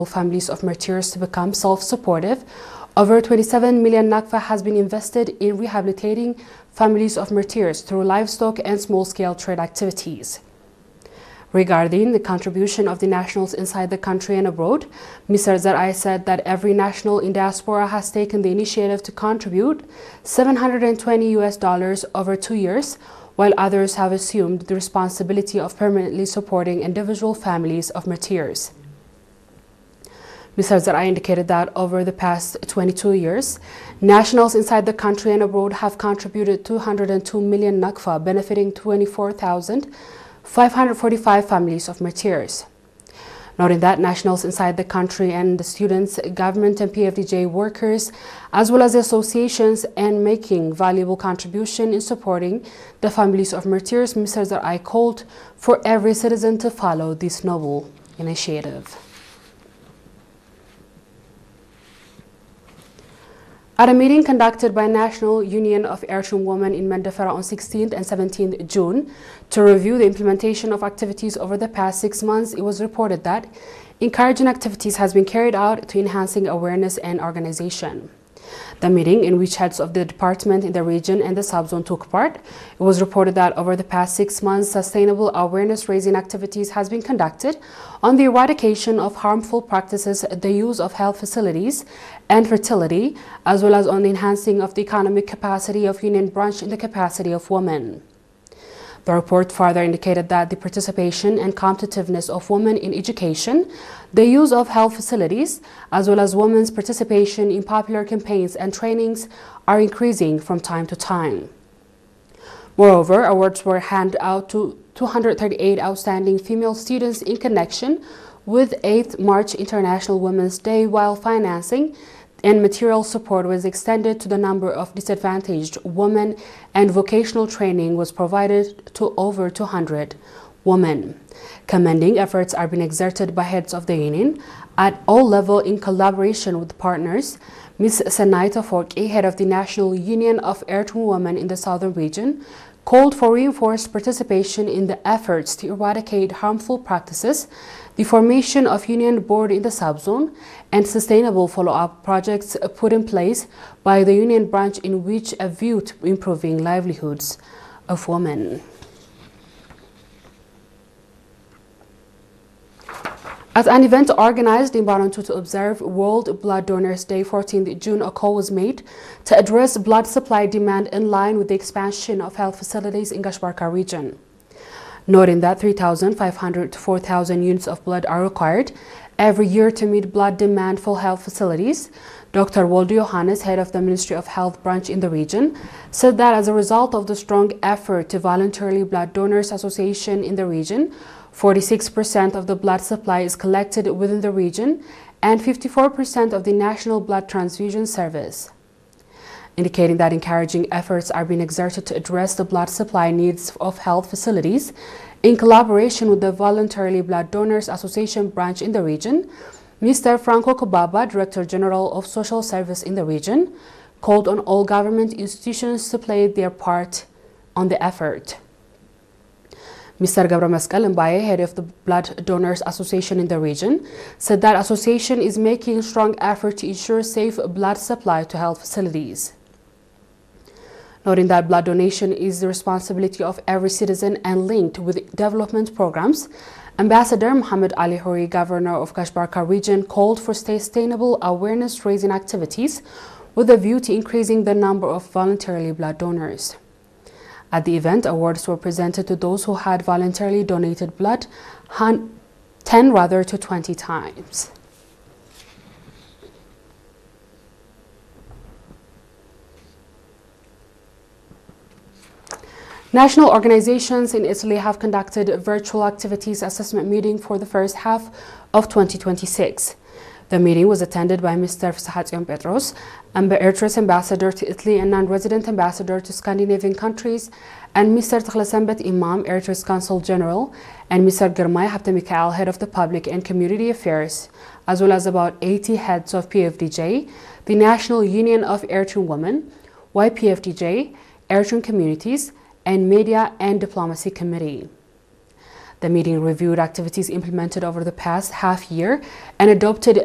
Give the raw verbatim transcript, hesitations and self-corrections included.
families of martyrs to become self-supportive. Over twenty-seven million Nakfa has been invested in rehabilitating families of martyrs through livestock and small-scale trade activities. Regarding the contribution of the nationals inside the country and abroad, Mister Zar'ai said that every national in diaspora has taken the initiative to contribute seven hundred twenty U S dollars over two years, while others have assumed the responsibility of permanently supporting individual families of martyrs. Mister Zar'ai indicated that over the past twenty-two years, nationals inside the country and abroad have contributed two hundred two million Nakfa, benefiting twenty-four thousand five hundred forty-five families of martyrs. Noting that nationals inside the country and the students, government and P F D J workers, as well as the associations, and making valuable contribution in supporting the families of martyrs, Mister Zar'ai called for every citizen to follow this noble initiative. At a meeting conducted by National Union of Eritrean Women in Mandafara on sixteenth and seventeenth June to review the implementation of activities over the past six months, it was reported that encouraging activities has been carried out to enhancing awareness and organization. The meeting, in which heads of the department in the region and the subzone took part, it was reported that over the past six months, sustainable awareness-raising activities has been conducted on the eradication of harmful practices, the use of health facilities and fertility, as well as on the enhancing of the economic capacity of Union Branch in the capacity of women. The report further indicated that the participation and competitiveness of women in education, the use of health facilities, as well as women's participation in popular campaigns and trainings are increasing from time to time. Moreover, awards were handed out to two hundred thirty-eight outstanding female students in connection with eighth March International Women's Day, while financing and material support was extended to the number of disadvantaged women and vocational training was provided to over two hundred women. Commending efforts are being exerted by heads of the union at all levels in collaboration with partners. Miz Senaita Forki, head of the National Union of Eritrean Women in the Southern Region, called for reinforced participation in the efforts to eradicate harmful practices, the formation of union board in the subzone, and sustainable follow-up projects put in place by the union branch in which a view to improving livelihoods of women. At an event organized in Barantu to observe World Blood Donors Day fourteenth June, a call was made to address blood supply demand in line with the expansion of health facilities in Gashbarka region. Noting that three thousand five hundred to four thousand units of blood are required every year to meet blood demand for health facilities, Doctor Waldo Johannes, head of the Ministry of Health branch in the region, said that as a result of the strong effort to voluntarily blood donors association in the region, forty-six percent of the blood supply is collected within the region and fifty-four percent of the National Blood Transfusion Service, indicating that encouraging efforts are being exerted to address the blood supply needs of health facilities in collaboration with the Voluntarily Blood Donors Association branch in the region. Mister Franco Kubaba, Director General of Social Service in the region, called on all government institutions to play their part on the effort. Mister Gabra Mescal Mbaye, head of the Blood Donors Association in the region, said that association is making a strong effort to ensure safe blood supply to health facilities. Noting that blood donation is the responsibility of every citizen and linked with development programs, Ambassador Muhammad Ali Hori, Governor of Gashbarka region, called for sustainable awareness-raising activities with a view to increasing the number of voluntarily blood donors. At the event, awards were presented to those who had voluntarily donated blood, ten rather to twenty times. National organizations in Italy have conducted a virtual activities assessment meeting for the first half of twenty twenty-six. The meeting was attended by Mister Fsahatzion Petros, Eritrea's ambassador to Italy and non-resident ambassador to Scandinavian countries, and Mister Takhlesembet Imam, Eritrea's Consul General, and Mister Girmay Habte Mikhail, head of the Public and Community Affairs, as well as about eighty heads of P F D J, the National Union of Eritrean Women, Y P F D J, Eritrean Communities, and Media and Diplomacy Committee. The meeting reviewed activities implemented over the past half year and adopted